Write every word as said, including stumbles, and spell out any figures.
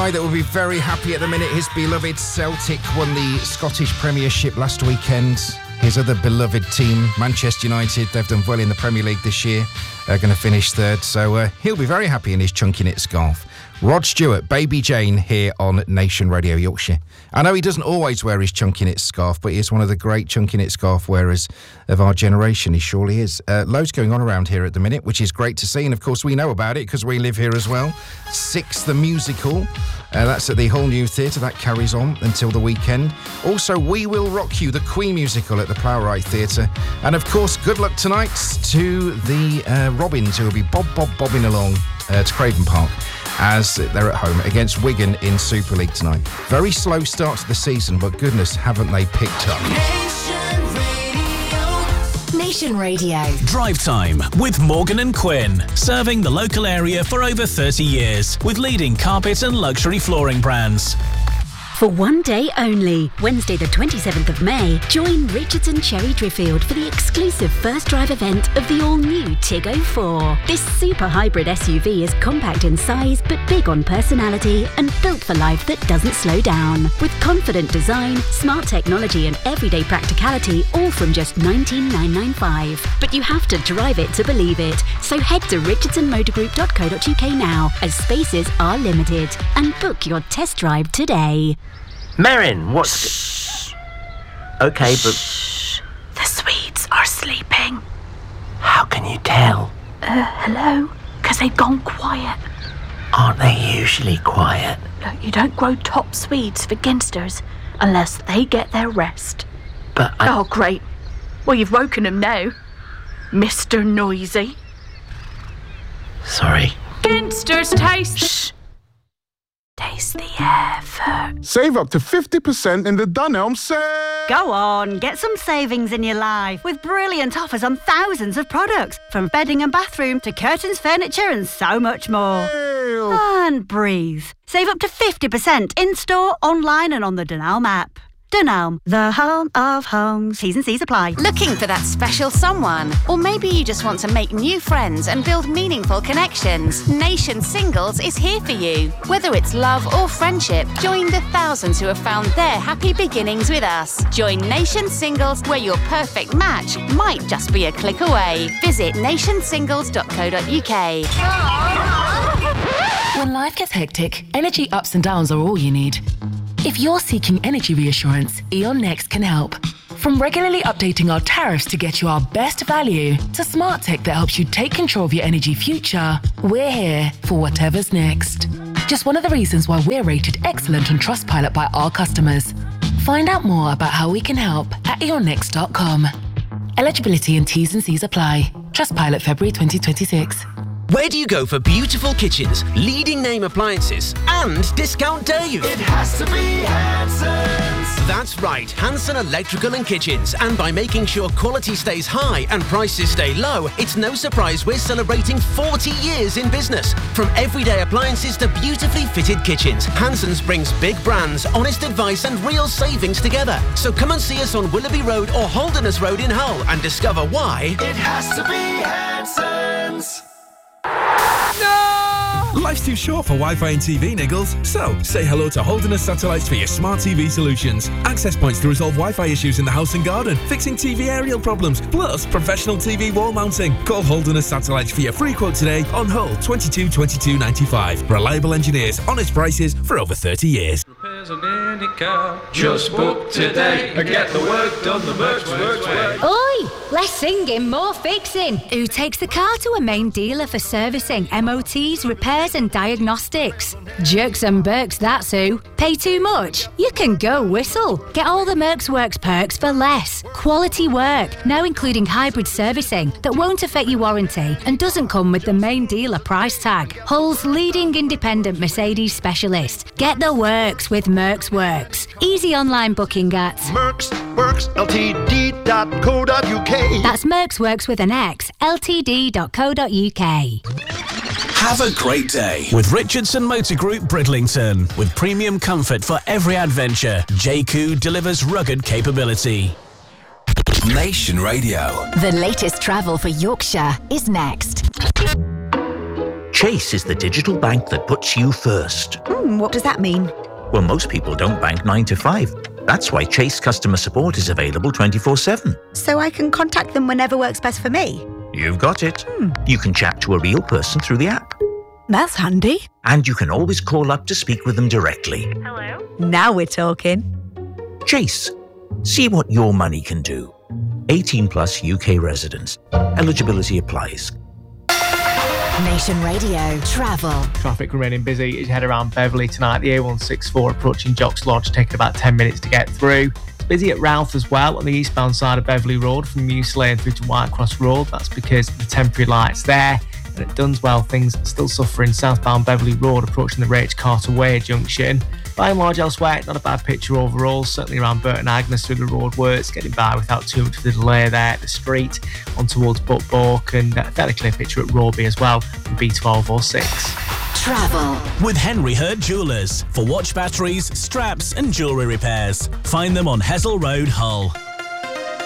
guy that will be very happy at the minute. His beloved Celtic won the Scottish Premiership last weekend. His other beloved team, Manchester United, they've done well in the Premier League this year. They're going to finish third, so uh, he'll be very happy in his chunky knit scarf. Rod Stewart, Baby Jane, here on Nation Radio Yorkshire. I know he doesn't always wear his chunky knit scarf, but he is one of the great chunky knit scarf wearers of our generation. He surely is. Uh, loads going on around here at the minute, which is great to see. And, of course, we know about it because we live here as well. Six, the musical. Uh, that's at the Whole New Theatre. That carries on until the weekend. Also, We Will Rock You, the Queen musical at the Plowright Theatre. And, of course, good luck tonight to the uh, Robins, who will be bob, bob, bobbing along uh, to Craven Park as they're at home against Wigan in Super League tonight. Very slow start to the season, but goodness, haven't they picked up. Nation Radio. Nation Radio. Drive Time with Morgan and Quinn. Serving the local area for over thirty years with leading carpet and luxury flooring brands. For one day only, Wednesday the twenty-seventh of May, join Richardson Cherry Driffield for the exclusive first drive event of the all-new Tig oh four. This super hybrid S U V is compact in size but big on personality and built for life that doesn't slow down. With confident design, smart technology and everyday practicality, all from just nineteen thousand nine hundred ninety-five pounds. But you have to drive it to believe it. So head to richardson motor group dot co dot uk now, as spaces are limited, and book your test drive today. Merrin, what's... Shh. Okay, but... Shh. The Swedes are sleeping. How can you tell? Uh, hello? Because they've gone quiet. Aren't they usually quiet? Look, you don't grow top Swedes for ginsters unless they get their rest. But I... Oh, great. Well, you've woken them now, Mister Noisy. Sorry. Ginsters taste... Shh. Taste the air first. Save up to fifty percent in the Dunelm sale. Go on, get some savings in your life with brilliant offers on thousands of products, from bedding and bathroom to curtains, furniture and so much more. Ew. And breathe. Save up to fifty percent in-store, online and on the Dunelm app. Dunelm, the home of homes. T's and C's apply. Looking for that special someone? Or maybe you just want to make new friends and build meaningful connections? Nation Singles is here for you. Whether it's love or friendship, join the thousands who have found their happy beginnings with us. Join Nation Singles, where your perfect match might just be a click away. Visit nation singles dot co dot uk. When life gets hectic, energy ups and downs are all you need. If you're seeking energy reassurance, E.ON Next can help. From regularly updating our tariffs to get you our best value, to smart tech that helps you take control of your energy future, we're here for whatever's next. Just one of the reasons why we're rated excellent on Trustpilot by our customers. Find out more about how we can help at eon next dot com. Eligibility and T's and C's apply. Trustpilot February twenty twenty-six. Where do you go for beautiful kitchens, leading name appliances, and discount days? It has to be Hanson's. That's right, Hanson Electrical and Kitchens. And by making sure quality stays high and prices stay low, it's no surprise we're celebrating forty years in business. From everyday appliances to beautifully fitted kitchens, Hanson's brings big brands, honest advice and real savings together. So come and see us on Willoughby Road or Holderness Road in Hull and discover why it has to be Hanson's. No! Life's too short for Wi-Fi and T V, Niggles. So, say hello to Holderness Satellites for your smart T V solutions. Access points to resolve Wi-Fi issues in the house and garden, fixing T V aerial problems, plus professional T V wall mounting. Call Holderness Satellites for your free quote today on Hull twenty-two twenty-two ninety-five. Reliable engineers, honest prices for over thirty years. Repairs on any car. Just book today and get the work done the Mercs Works way. Oi! Less singing, more fixing. Who takes the car to a main dealer for servicing, M O Ts, repairs and diagnostics? Jerks and Berks, that's who. Pay too much? You can go whistle. Get all the Mercs Works perks for less. Quality work, now including hybrid servicing that won't affect your warranty and doesn't come with the main dealer price tag. Hull's leading independent Mercedes specialist. Get the works with Mercs Works. Easy online booking at Mercs Works L T D dot co dot uk. That's Mercs Works with an X, L T D dot co dot uk. Have a great day with Richardson Motor Group Bridlington. With premium comfort for every adventure, J C O delivers rugged capability. Nation Radio. The latest travel for Yorkshire is next. Chase is the digital bank that puts you first. Hmm, what does that mean? Well, most people don't bank nine to five. That's why Chase customer support is available twenty-four seven. So I can contact them whenever works best for me? You've got it. Hmm. You can chat to a real person through the app. That's handy. And you can always call up to speak with them directly. Hello? Now we're talking. Chase. See what your money can do. eighteen plus U K residents. Eligibility applies. Nation Radio Travel. Traffic remaining busy as you head around Beverley tonight. The A one sixty-four approaching Jocks Lodge, taking about ten minutes to get through. It's busy at Routh as well on the eastbound side of Beverley Road from Mews Lane through to Whitecross Road. That's because of the temporary lights there. And at Dunswell, things still suffering southbound Beverley Road approaching the Rach Carter Way junction. By and large elsewhere, not a bad picture overall, certainly around Burton Agnes through the roadworks, getting by without too much of the delay there at the street, on towards Buckbalk, and a fairly clear picture at Rawby as well, from B twelve oh six. Travel with Henry Hurd Jewellers for watch batteries, straps and jewellery repairs. Find them on Hessel Road, Hull.